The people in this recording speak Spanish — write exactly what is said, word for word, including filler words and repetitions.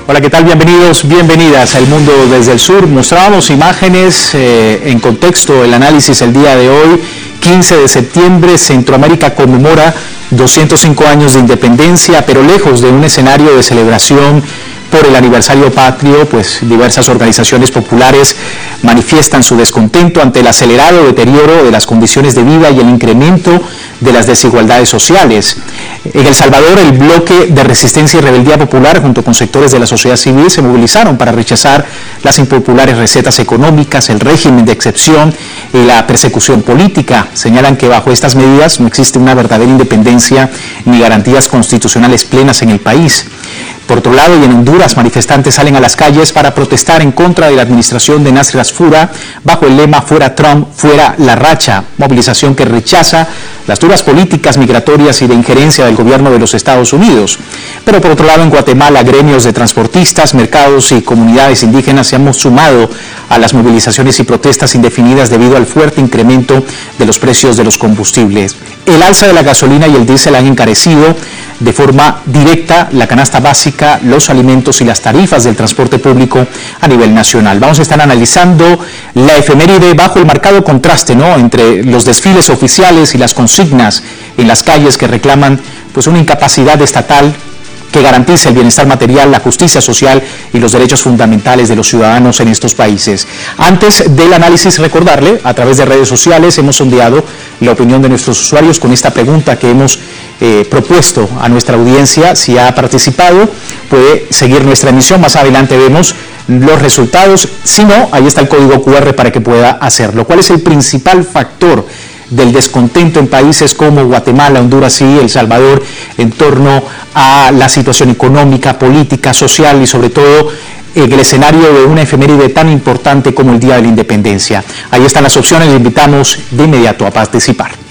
Hola, ¿qué tal? Bienvenidos, bienvenidas al Mundo desde el Sur. Mostrábamos imágenes eh, en contexto, el análisis el día de hoy, quince de septiembre, Centroamérica conmemora doscientos cinco años de independencia, pero lejos de un escenario de celebración por el aniversario patrio, pues diversas organizaciones populares manifiestan su descontento ante el acelerado deterioro de las condiciones de vida y el incremento de las desigualdades sociales. En El Salvador, el bloque de resistencia y rebeldía popular, junto con sectores de la sociedad civil, se movilizaron para rechazar las impopulares recetas económicas, el régimen de excepción y la persecución política. Señalan que bajo estas medidas no existe una verdadera independencia ni garantías constitucionales plenas en el país. Por otro lado, y en Honduras, manifestantes salen a las calles para protestar en contra de la administración de Nasser Asfura bajo el lema "Fuera Trump, fuera la racha", movilización que rechaza las duras políticas migratorias y de injerencia del gobierno de los Estados Unidos. Pero por otro lado, en Guatemala, gremios de transportistas, mercados y comunidades indígenas se han sumado a las movilizaciones y protestas indefinidas debido al fuerte incremento de los precios de los combustibles. El alza de la gasolina y el diésel han encarecido de forma directa la canasta básica, los alimentos y las tarifas del transporte público a nivel nacional. Vamos a estar analizando la efeméride bajo el marcado contraste, ¿no?, entre los desfiles oficiales y las consignas en las calles que reclaman pues una incapacidad estatal que garantice el bienestar material, la justicia social y los derechos fundamentales de los ciudadanos en estos países. Antes del análisis, recordarle, a través de redes sociales hemos sondeado la opinión de nuestros usuarios con esta pregunta que hemos eh, propuesto a nuestra audiencia. Si ha participado, puede seguir nuestra emisión. Más adelante vemos los resultados. Si no, ahí está el código cu erre para que pueda hacerlo. ¿Cuál es el principal factor del descontento en países como Guatemala, Honduras y El Salvador en torno a la situación económica, política, social y sobre todo en el escenario de una efeméride tan importante como el Día de la Independencia? Ahí están las opciones, les invitamos de inmediato a participar.